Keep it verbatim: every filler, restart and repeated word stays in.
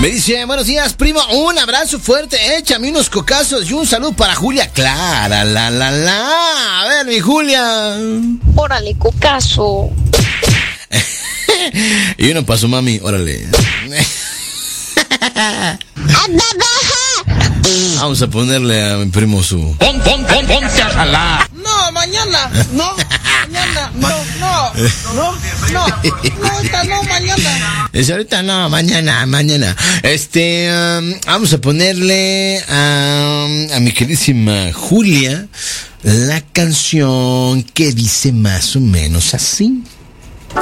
Me dice, buenos días, primo, un abrazo fuerte, échame unos cocazos y un saludo para Julia Clara, la, la, la. A ver, mi Julia. Órale, cocazo. Y uno para su mami, órale. Vamos a ponerle a mi primo su... Pon, pon, pon, ponte a jalar. No, mañana, no, mañana, no, no, no, no, no, ahorita no, mañana. Es ahorita no, mañana, mañana. Este, um, vamos a ponerle a, a mi queridísima Julia la canción que dice más o menos así.